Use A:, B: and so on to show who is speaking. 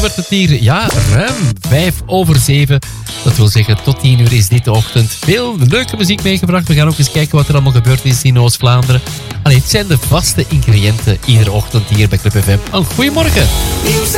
A: wordt het hier, ruim 7:05. Dat wil zeggen, tot 10 uur is dit de ochtend. Veel leuke muziek meegebracht. We gaan ook eens kijken wat er allemaal gebeurd is in Oost-Vlaanderen. Het zijn de vaste ingrediënten iedere ochtend hier bij Club FM. Een goeiemorgen.